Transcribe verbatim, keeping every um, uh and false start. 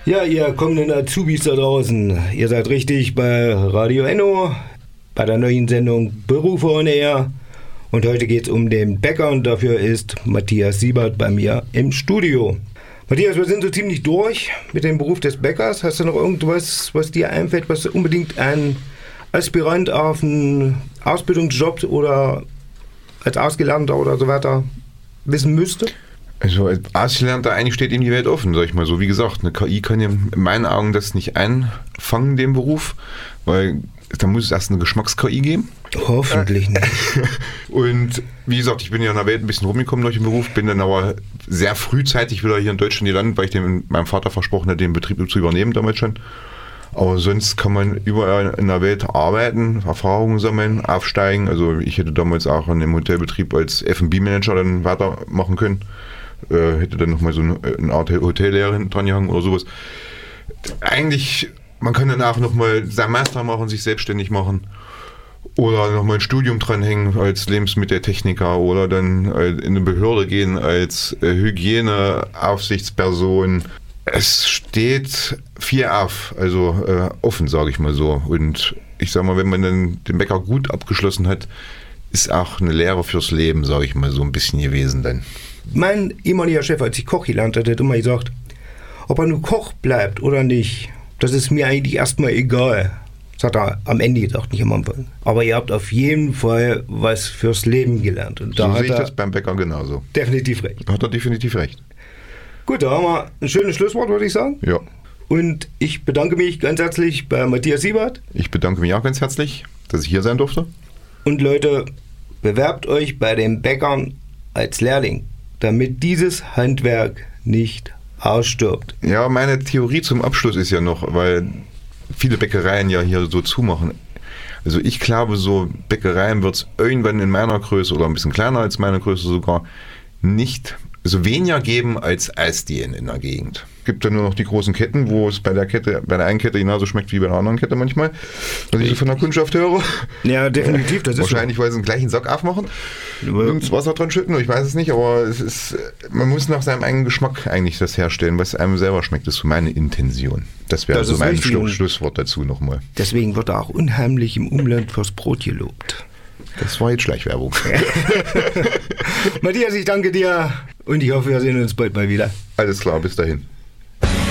Ja, ihr kommenden Azubis da draußen, ihr seid richtig bei Radio Enno, bei der neuen Sendung Berufe on Air. Und heute geht es um den Bäcker und dafür ist Matthias Siebert bei mir im Studio. Matthias, wir sind so ziemlich durch mit dem Beruf des Bäckers. Hast du noch irgendwas, was dir einfällt, was unbedingt ein Aspirant auf einen Ausbildungsjob oder als Ausgelernter oder so weiter wissen müsste? Also als Ausgelernter, eigentlich steht ihm die Welt offen, sag ich mal so. Wie gesagt, eine K I kann ja in meinen Augen das nicht einfangen, den Beruf, weil da muss es erst eine Geschmacks-K I geben. Hoffentlich nicht. Und wie gesagt, ich bin ja in der Welt ein bisschen rumgekommen durch den Beruf, bin dann aber sehr frühzeitig wieder hier in Deutschland gelandet, weil ich dem, meinem Vater versprochen hatte, den Betrieb zu übernehmen damals schon. Aber sonst kann man überall in der Welt arbeiten, Erfahrungen sammeln, aufsteigen. Also ich hätte damals auch in dem Hotelbetrieb als F und B-Manager dann weitermachen können. Äh, hätte dann nochmal so eine, eine Art Hotellehrer hinten dran gehangen oder sowas. Eigentlich, man kann dann auch nochmal seinen Master machen, sich selbstständig machen. Oder nochmal ein Studium dranhängen als Lebensmitteltechniker oder dann in eine Behörde gehen als Hygieneaufsichtsperson. Es steht viel auf, also äh, offen, sage ich mal so. Und ich sage mal, wenn man dann den Bäcker gut abgeschlossen hat, ist auch eine Lehre fürs Leben, sage ich mal so ein bisschen gewesen dann. Mein ehemaliger Chef, als ich Koch gelernt hatte, hat immer gesagt, ob er nur Koch bleibt oder nicht, das ist mir eigentlich erstmal egal. Das hat er am Ende gedacht, nicht am Anfang. Aber ihr habt auf jeden Fall was fürs Leben gelernt. Und da so hat sehe ich er das beim Bäcker genauso. Definitiv recht. Hat er definitiv recht. Gut, da haben wir ein schönes Schlusswort, würde ich sagen. Ja. Und ich bedanke mich ganz herzlich bei Matthias Siebert. Ich bedanke mich auch ganz herzlich, dass ich hier sein durfte. Und Leute, bewerbt euch bei den Bäckern als Lehrling, damit dieses Handwerk nicht ausstirbt. Ja, meine Theorie zum Abschluss ist ja noch, weil viele Bäckereien ja hier so zumachen. Also ich glaube, so Bäckereien wird es irgendwann in meiner Größe oder ein bisschen kleiner als meine Größe sogar nicht, also weniger geben als Eisdielen in der Gegend. Es gibt ja nur noch die großen Ketten, wo es bei der Kette, bei der einen Kette genauso schmeckt wie bei der anderen Kette manchmal, was ich so von der Kundschaft höre. Ja, definitiv. Das ist wahrscheinlich, so. Weil sie den gleichen Sack aufmachen und das Wasser dran schütten, ich weiß es nicht, aber es ist, man muss nach seinem eigenen Geschmack eigentlich das herstellen, was einem selber schmeckt. Das ist so meine Intention. Das wäre so mein Schlu- Schlusswort dazu nochmal. Deswegen wird er auch unheimlich im Umland fürs Brot gelobt. Das war jetzt Schleichwerbung. Matthias, ich danke dir und ich hoffe, wir sehen uns bald mal wieder. Alles klar, bis dahin.